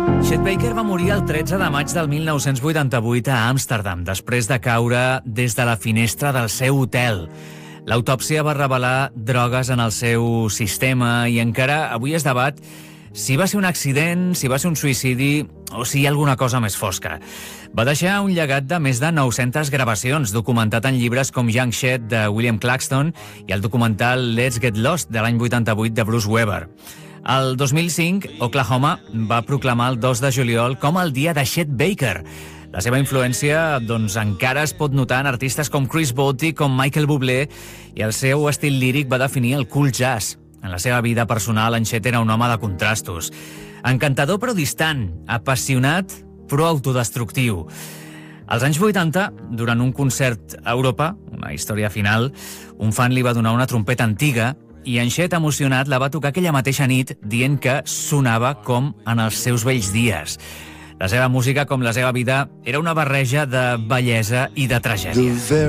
Chet Baker va morir el 13 de maig del 1988 a Amsterdam, després de caure des de la finestra del seu hotel. L'autòpsia va revelar drogues en el seu sistema i encara avui es debat si va ser un accident, si va ser un suïcidi o si hi ha alguna cosa més fosca. Va deixar un llegat de més de 900 gravacions, documentat en llibres com Young Chet de William Claxton i el documental Let's Get Lost de l'any 88 de Bruce Weber. El 2005, Oklahoma va proclamar el 2 de juliol com el dia de Chet Baker. La seva influència encara es pot notar en artistes com Chris Botti, com Michael Bublé, i el seu estil líric va definir el cool jazz. En la seva vida personal, en Chet era un home de contrastos. Encantador però distant, apassionat però autodestructiu. Als anys 80, durant un concert a Europa, una història final, un fan li va donar una trompeta antiga i en Chet, emocionat, la va tocar aquella mateixa nit dient que sonava com en els seus vells dies. La seva música, com la seva vida, era una barreja de bellesa i de tragèdia.